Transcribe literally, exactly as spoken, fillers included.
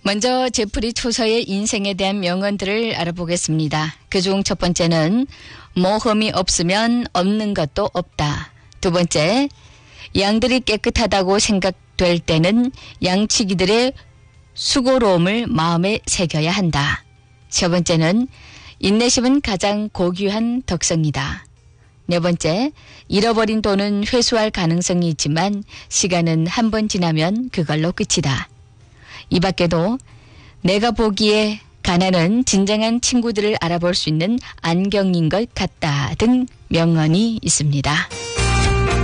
먼저 제프리 초서의 인생에 대한 명언들을 알아보겠습니다. 그중 첫 번째는 모험이 없으면 없는 것도 없다. 두 번째, 양들이 깨끗하다고 생각될 때는 양치기들의 수고로움을 마음에 새겨야 한다. 세 번째는 인내심은 가장 고귀한 덕성이다. 네 번째, 잃어버린 돈은 회수할 가능성이 있지만 시간은 한 번 지나면 그걸로 끝이다. 이 밖에도 내가 보기에 가난은 진정한 친구들을 알아볼 수 있는 안경인 것 같다 등 명언이 있습니다.